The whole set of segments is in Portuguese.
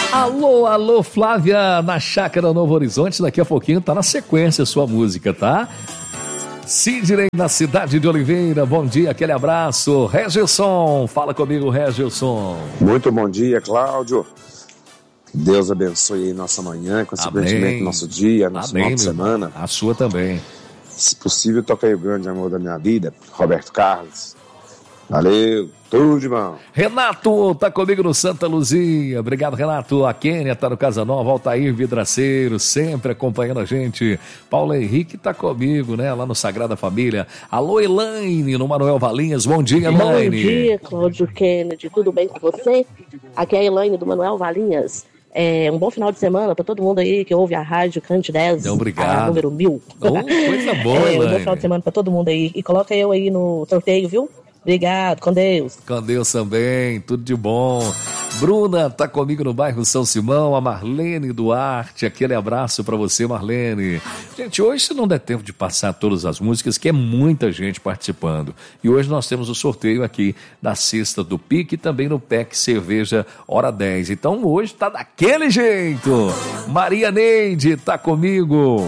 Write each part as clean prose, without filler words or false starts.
Alô, alô, Flávia, na Chácara Novo Horizonte, daqui a pouquinho tá na sequência a sua música, tá? Sidney, na cidade de Oliveira, bom dia, aquele abraço. Regilson, fala comigo, Regilson. Muito bom dia, Cláudio. Deus abençoe aí nossa manhã, consequentemente nosso dia, nosso final de semana. A sua também. Se possível, toca aí o grande amor da minha vida, Roberto Carlos. Valeu, tudo de bom. Renato, tá comigo no Santa Luzia. Obrigado, Renato. A Kênia tá no Casa Nova, Altair Vidraceiro, sempre acompanhando a gente. Paulo Henrique tá comigo, né, lá no Sagrada Família. Alô, Elaine, no Manuel Valinhas. Bom dia, Elaine. Bom dia, Cláudio Kennedy. Tudo bem com você? Aqui é a Elaine do Manuel Valinhas. Um bom final de semana para todo mundo aí que ouve a rádio Cante 10, obrigado. A número 1000. Coisa boa, Um bom final de semana para todo mundo aí. E coloca eu aí no sorteio, viu? Obrigado, com Deus. Com Deus também, tudo de bom. Bruna tá comigo no bairro São Simão, a Marlene Duarte, aquele abraço pra você, Marlene. Gente, hoje se não der tempo de passar todas as músicas, que é muita gente participando. E hoje nós temos o sorteio aqui da cesta do PIC e também no PEC Cerveja Hora 10. Então hoje tá daquele jeito. Maria Neide tá comigo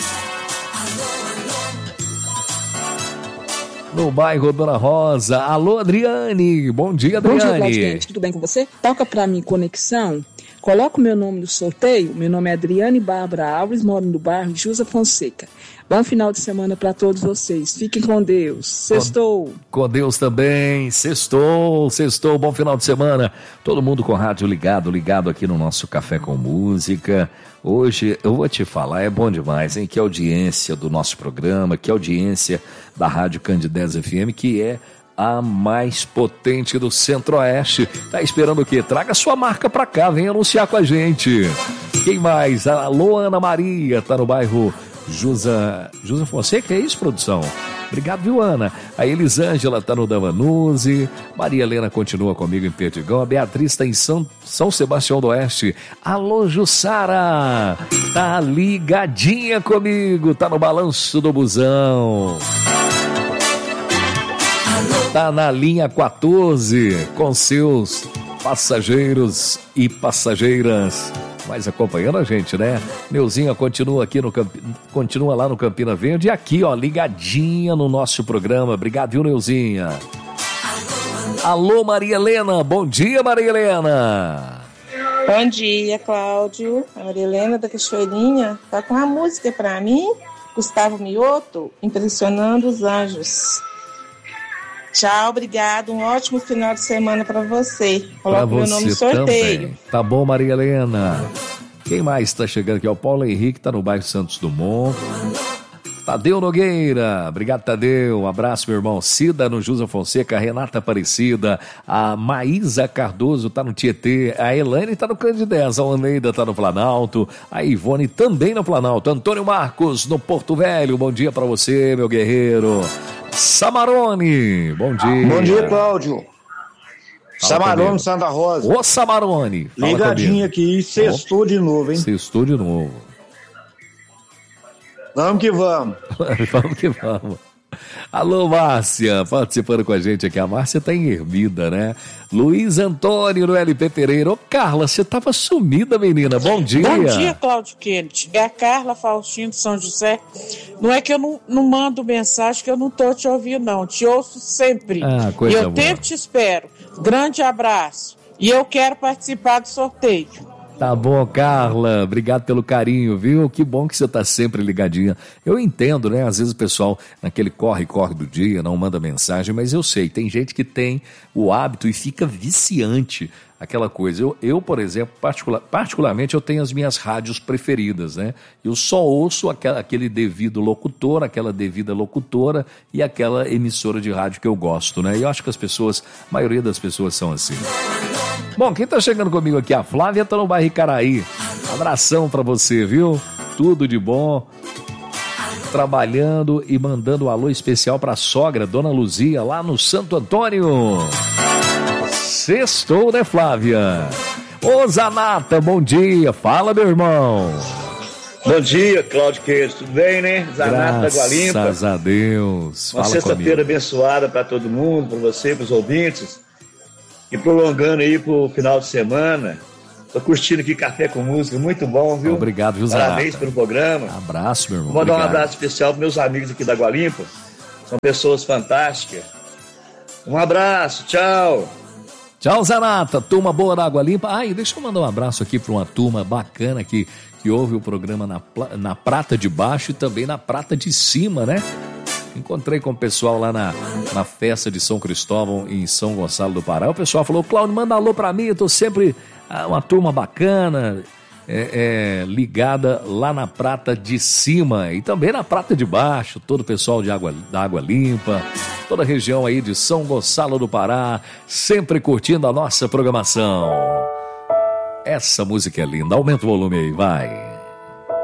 no bairro Dona Rosa. Alô, Adriane. Bom dia, Adriane. Bom dia, Claudio. Tudo bem com você? Toca pra mim Conexão. Coloca o meu nome no sorteio. Meu nome é Adriane Bárbara Alves, moro no bairro Jusa Fonseca. Bom final de semana para todos vocês. Fiquem com Deus. Sextou. Com Deus também. Sextou. Bom final de semana. Todo mundo com rádio ligado aqui no nosso Café com Música. Hoje, eu vou te falar, é bom demais, hein? Que audiência do nosso programa, que audiência da Rádio Cande 10 FM, que é a mais potente do Centro-Oeste. Tá esperando o quê? Traga sua marca pra cá, vem anunciar com a gente. Quem mais? Alô, Ana Maria, tá no bairro Jusa Fonseca, é isso, produção? Obrigado, viu, Ana? A Elisângela tá no Davanuse, Maria Helena continua comigo em Perdigão, a Beatriz tá em São Sebastião do Oeste. Alô, Jussara, tá ligadinha comigo, tá no balanço do busão. Tá na linha 14 com seus passageiros e passageiras. Mas acompanhando a gente, né? Neuzinha continua aqui continua lá no Campina Verde e aqui, ó, ligadinha no nosso programa. Obrigado, viu, Neuzinha? Alô, Maria Helena. Bom dia, Maria Helena. Bom dia, Cláudio. A Maria Helena da Cachoeirinha tá com a música pra mim. Gustavo Mioto, Impressionando os Anjos. Tchau, obrigado. Um ótimo final de semana para você. Coloca o meu nome no sorteio. Também. Tá bom, Maria Helena. Quem mais está chegando aqui? O Paulo Henrique tá no bairro Santos Dumont. Tadeu Nogueira. Obrigado, Tadeu. Um abraço, meu irmão. Cida no Jusa Fonseca. Renata Aparecida. A Maísa Cardoso tá no Tietê. A Elaine tá no Candidez. A Oneida tá no Planalto. A Ivone também no Planalto. Antônio Marcos no Porto Velho. Bom dia para você, meu guerreiro. Samarone, bom dia. Bom dia, Cláudio. Samarone, Santa Rosa. Ô, Samarone. Ligadinho aqui, sextou de novo, hein? Sextou de novo. Vamos que vamos. Vamos que vamos. Alô, Márcia, participando com a gente aqui. A Márcia tá em Ermida, né? Luiz Antônio no LP Pereira. Ô, Carla, você tava sumida, menina. Bom dia. Bom dia, Cláudio Kennedy. É a Carla Faustino de São José. Não é que eu não mando mensagem que eu não tô te ouvindo, não. Te ouço sempre. Ah, coisa boa. E eu sempre te espero. Grande abraço. E eu quero participar do sorteio. Tá bom, Carla, obrigado pelo carinho, viu? Que bom que você tá sempre ligadinha. Eu entendo, né? Às vezes o pessoal naquele corre-corre do dia não manda mensagem, mas eu sei, tem gente que tem o hábito e fica viciante aquela coisa. Eu por exemplo, particularmente eu tenho as minhas rádios preferidas, né? Eu só ouço aquele devido locutor, aquela devida locutora e aquela emissora de rádio que eu gosto, né? E eu acho que a maioria das pessoas são assim. Bom, quem tá chegando comigo aqui, a Flávia tá no bairro Icaraí. Abração pra você, viu? Tudo de bom. Trabalhando e mandando um alô especial pra sogra, Dona Luzia, lá no Santo Antônio. Sextou, né, Flávia? Ô, Zanata, bom dia. Fala, meu irmão. Bom dia, Cláudio Queiroz. Tudo bem, né? Zanata da Gualimpa. Graças a Deus. Uma sexta-feira abençoada pra todo mundo, pra você, pros ouvintes. E prolongando aí pro final de semana, Tô curtindo aqui Café com Música, muito bom, viu? Obrigado, viu, Zanata? Parabéns pelo programa. Abraço, meu irmão. Vou mandar um Obrigado. abraço especial para meus amigos aqui da Água Limpa. São pessoas fantásticas. Um abraço, tchau. Tchau, Zanata, turma boa da Água Limpa. E deixa eu mandar um abraço aqui para uma turma bacana que ouve o programa na Prata de Baixo e também na Prata de Cima, né? Encontrei com o pessoal lá na festa de São Cristóvão, em São Gonçalo do Pará. O pessoal falou, Cláudio, manda alô pra mim, eu tô sempre uma turma bacana, ligada lá na Prata de Cima e também na Prata de Baixo, todo o pessoal da Água Limpa, toda a região aí de São Gonçalo do Pará, sempre curtindo a nossa programação. Essa música é linda, aumenta o volume aí, vai.